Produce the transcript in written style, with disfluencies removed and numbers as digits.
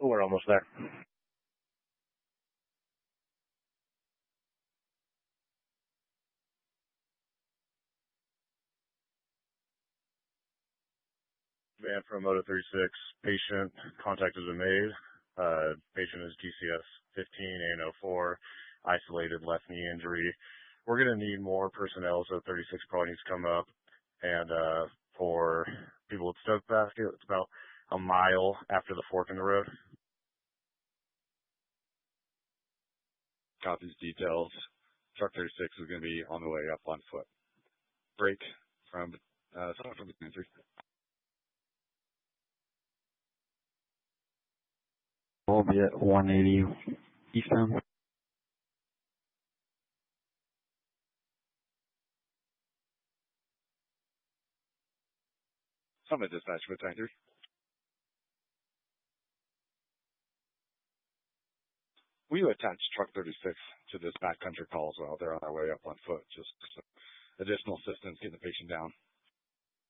We're almost there. Van from Moto 36. Patient contact has been made. Patient is GCS 15 A04, isolated left knee injury. We're going to need more personnel, so 36 probably needs to come up. And for people with Stoke Basket, it's about a mile after the fork in the road. Copies details. Truck 36 is going to be on the way up on foot. Break from someone from the country. We'll be at 180 eastbound. Summit dispatch with 93. We attach truck 36 to this backcountry call as well. They're on their way up on foot. Just additional assistance getting the patient down.